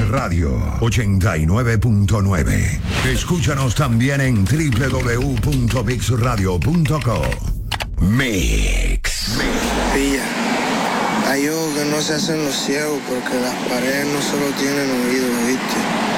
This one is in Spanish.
Radio 89.9. Escúchanos también en www.mixradio.co. Mix. Pilla. Hay ojos que no se hacen los ciegos porque las paredes no solo tienen oídos, ¿viste?